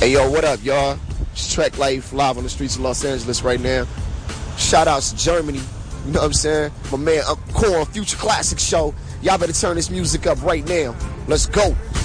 Hey yo, what up, y'all? It's Trek Life live on the streets of Los Angeles right now. Shout outs to Germany. You know what I'm saying? My man Corn Future Classic Show. Y'all better turn this music up right now. Let's go.